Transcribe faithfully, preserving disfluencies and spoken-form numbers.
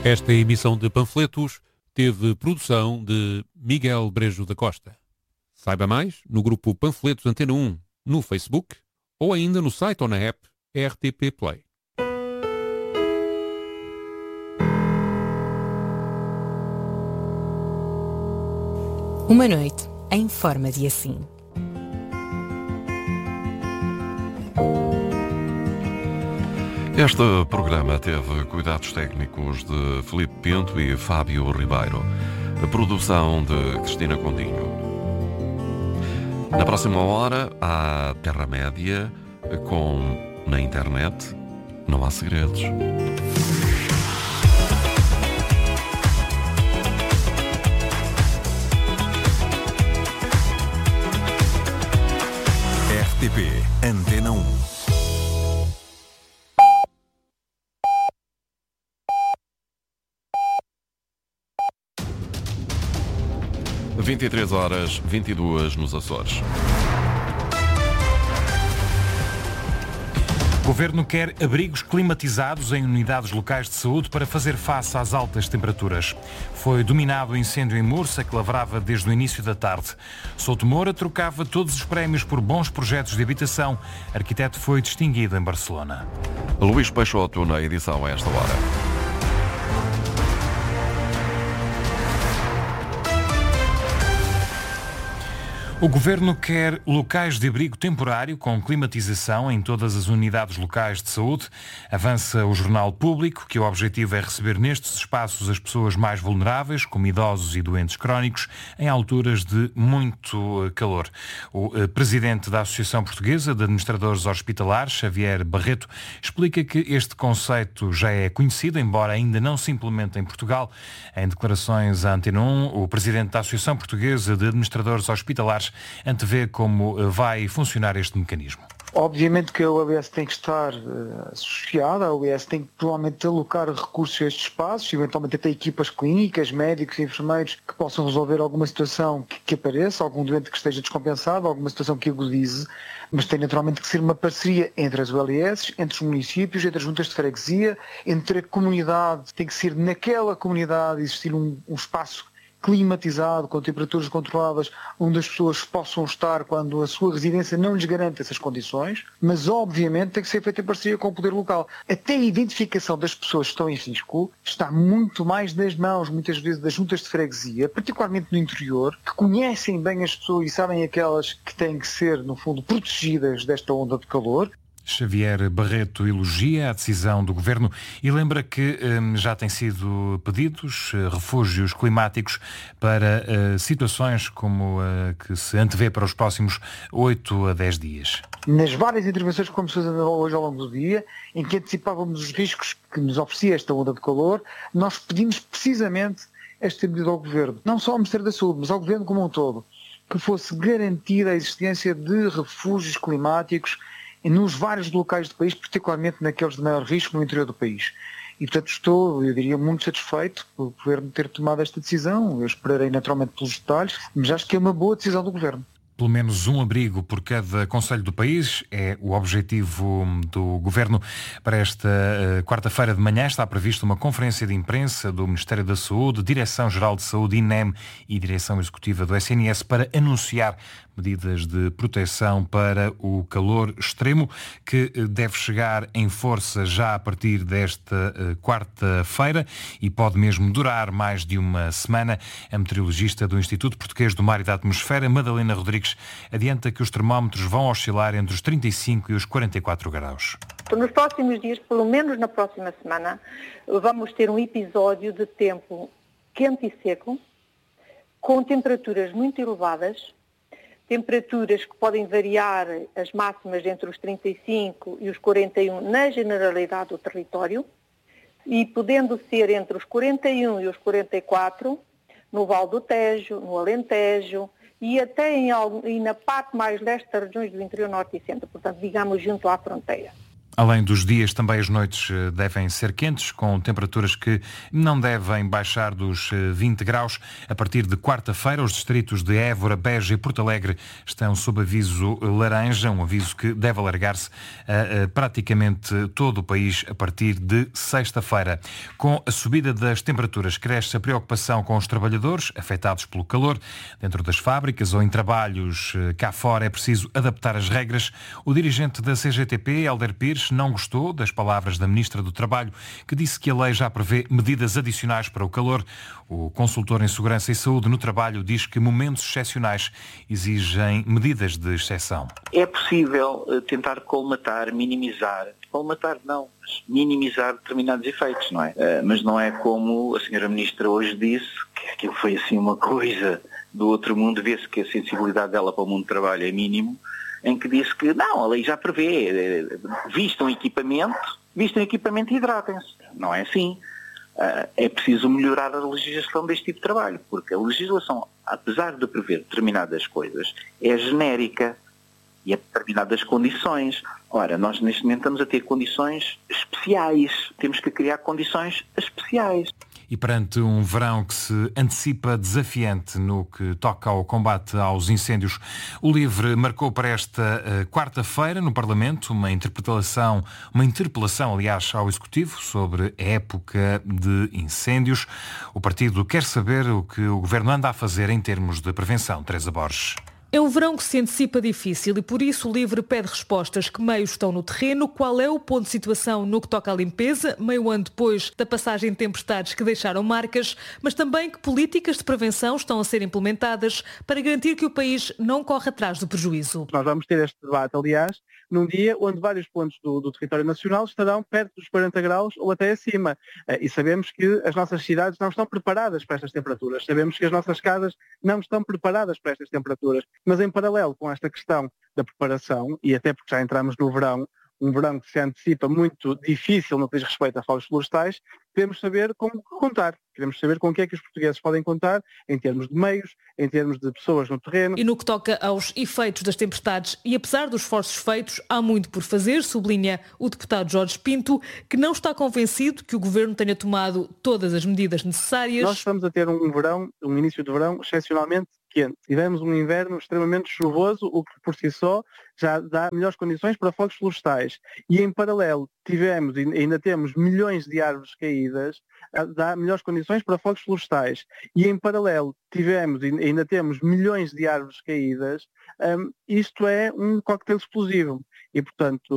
Esta emissão de panfletos teve produção de Miguel Brejo da Costa. Saiba mais no grupo Panfletos Antena um, no Facebook ou ainda no site ou na app R T P Play. Uma noite em forma de assim. Este programa teve cuidados técnicos de Filipe Pinto e Fábio Ribeiro. A produção de Cristina Condinho. Na próxima hora, há Terra-média com Na Internet não há segredos. R T P Antena um. vinte e três horas, vinte e duas nos Açores. O Governo quer abrigos climatizados em unidades locais de saúde para fazer face às altas temperaturas. Foi dominado o incêndio em Mursa, que lavrava desde o início da tarde. Souto Moura trocava todos os prémios por bons projetos de habitação. Arquiteto foi distinguido em Barcelona. Luís Peixoto na edição a esta hora. O Governo quer locais de abrigo temporário com climatização em todas as unidades locais de saúde. Avança o Jornal Público que o objetivo é receber nestes espaços as pessoas mais vulneráveis, como idosos e doentes crónicos, em alturas de muito calor. O presidente da Associação Portuguesa de Administradores Hospitalares, Xavier Barreto, explica que este conceito já é conhecido, embora ainda não se implemente em Portugal. Em declarações à Antena um, o presidente da Associação Portuguesa de Administradores Hospitalares antevê como vai funcionar este mecanismo. Obviamente que a U L S tem que estar uh, associada, a U L S tem que provavelmente alocar recursos a estes espaços, eventualmente até equipas clínicas, médicos e enfermeiros que possam resolver alguma situação que, que apareça, algum doente que esteja descompensado, alguma situação que agudize, mas tem naturalmente que ser uma parceria entre as U L S, entre os municípios, entre as juntas de freguesia, entre a comunidade, tem que ser naquela comunidade existir um, um espaço climatizado, com temperaturas controladas, onde as pessoas possam estar quando a sua residência não lhes garante essas condições, mas obviamente tem que ser feita em parceria com o poder local. Até a identificação das pessoas que estão em risco está muito mais nas mãos, muitas vezes, das juntas de freguesia, particularmente no interior, que conhecem bem as pessoas e sabem aquelas que têm que ser, no fundo, protegidas desta onda de calor. Xavier Barreto elogia a decisão do Governo e lembra que hum, já têm sido pedidos uh, refúgios climáticos para uh, situações como uh, que se antevê para os próximos oito a dez dias. Nas várias intervenções que vamos fazer hoje ao longo do dia, em que antecipávamos os riscos que nos oferecia esta onda de calor, nós pedimos precisamente este pedido ao Governo, não só ao Ministério da Saúde, mas ao Governo como um todo, que fosse garantida a existência de refúgios climáticos nos vários locais do país, particularmente naqueles de maior risco no interior do país. E, portanto, estou, eu diria, muito satisfeito por o Governo ter tomado esta decisão. Eu esperarei naturalmente pelos detalhes, mas acho que é uma boa decisão do Governo. Pelo menos um abrigo por cada concelho do país é o objetivo do Governo. Para esta uh, quarta-feira de manhã está prevista uma conferência de imprensa do Ministério da Saúde, Direção-Geral de Saúde, I N E M e Direção Executiva do S N S para anunciar medidas de proteção para o calor extremo que deve chegar em força já a partir desta uh, quarta-feira e pode mesmo durar mais de uma semana. A meteorologista do Instituto Português do Mar e da Atmosfera, Madalena Rodrigues, adianta que os termómetros vão oscilar entre os trinta e cinco e os quarenta e quatro graus. Nos próximos dias, pelo menos na próxima semana, vamos ter um episódio de tempo quente e seco, com temperaturas muito elevadas, temperaturas que podem variar as máximas entre os trinta e cinco e os quarenta e um na generalidade do território, e podendo ser entre os quarenta e um e os quarenta e quatro no Val do Tejo, no Alentejo, e até em, e na parte mais leste das regiões do interior norte e centro, portanto, digamos, junto à fronteira. Além dos dias, também as noites devem ser quentes, com temperaturas que não devem baixar dos vinte graus. A partir de quarta-feira, os distritos de Évora, Beja e Porto Alegre estão sob aviso laranja, um aviso que deve alargar-se a, a praticamente todo o país a partir de sexta-feira. Com a subida das temperaturas, cresce a preocupação com os trabalhadores afetados pelo calor. Dentro das fábricas ou em trabalhos cá fora é preciso adaptar as regras. O dirigente da C G T P, Hélder Pires, não gostou das palavras da Ministra do Trabalho, que disse que a lei já prevê medidas adicionais para o calor. O consultor em Segurança e Saúde no Trabalho diz que momentos excepcionais exigem medidas de exceção. É possível tentar colmatar, minimizar, colmatar não, mas minimizar determinados efeitos, não é? Mas não é como a senhora Ministra hoje disse, que aquilo foi assim uma coisa do outro mundo, vê-se que a sensibilidade dela para o mundo do trabalho é mínimo, em que disse que não, a lei já prevê, vistam equipamento, vistam equipamento e hidratem-se. Não é assim. É preciso melhorar a legislação deste tipo de trabalho, porque a legislação, apesar de prever determinadas coisas, é genérica e a determinadas condições. Ora, nós neste momento estamos a ter condições especiais, temos que criar condições especiais. E perante um verão que se antecipa desafiante no que toca ao combate aos incêndios, o LIVRE marcou para esta uh, quarta-feira no Parlamento uma interpelação, uma interpelação, aliás, ao Executivo sobre a época de incêndios. O partido quer saber o que o Governo anda a fazer em termos de prevenção. Teresa Borges. É um verão que se antecipa difícil e por isso o LIVRE pede respostas. Que meios estão no terreno? Qual é o ponto de situação no que toca à limpeza, meio ano depois da passagem de tempestades que deixaram marcas, mas também que políticas de prevenção estão a ser implementadas para garantir que o país não corre atrás do prejuízo. Nós vamos ter este debate, aliás, num dia onde vários pontos do, do território nacional estarão perto dos quarenta graus ou até acima. E sabemos que as nossas cidades não estão preparadas para estas temperaturas. Sabemos que as nossas casas não estão preparadas para estas temperaturas. Mas em paralelo com esta questão da preparação, e até porque já entramos no verão, um verão que se antecipa muito difícil no que diz respeito a fogos florestais, queremos saber como contar. Queremos saber com o que é que os portugueses podem contar em termos de meios, em termos de pessoas no terreno. E no que toca aos efeitos das tempestades, e apesar dos esforços feitos, há muito por fazer, sublinha o deputado Jorge Pinto, que não está convencido que o Governo tenha tomado todas as medidas necessárias. Nós estamos a ter um verão, um início de verão excepcionalmente quente. Tivemos um inverno extremamente chuvoso, o que por si só já dá melhores condições para fogos florestais. E em paralelo tivemos, e ainda temos, milhões de árvores caídas, dá melhores condições para fogos florestais. E em paralelo tivemos, e ainda temos, milhões de árvores caídas, um, isto é um coquetel explosivo. E, portanto,